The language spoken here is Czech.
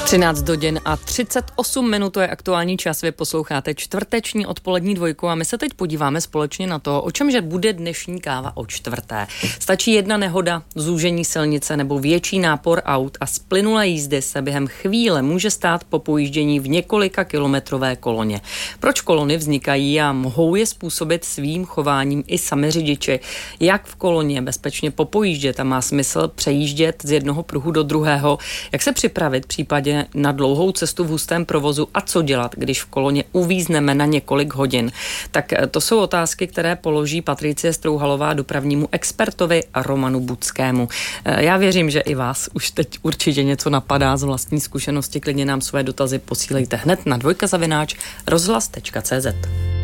13 hodin a 38 minut, to je aktuální čas, vy posloucháte čtvrteční odpolední dvojku a my se teď podíváme společně na to, o čemže bude dnešní káva o čtvrté. Stačí jedna nehoda, zúžení silnice nebo větší nápor aut a z plynulé jízdy se během chvíle může stát po pojíždění v několika kilometrové koloně. Proč kolony vznikají a mohou je způsobit svým chováním i sami řidiči? Jak v koloně bezpečně popojíždět a má smysl přejíždět z jednoho pruhu do druhého? Jak se připravit případně na dlouhou cestu v hustém provozu a co dělat, když v koloně uvízneme na několik hodin? Tak to jsou otázky, které položí Patricie Strouhalová dopravnímu expertovi Romanu Budskému. Já věřím, že i vás už teď určitě něco napadá z vlastní zkušenosti. Klidně nám své dotazy posílejte hned na dvojka@rozhlas.cz.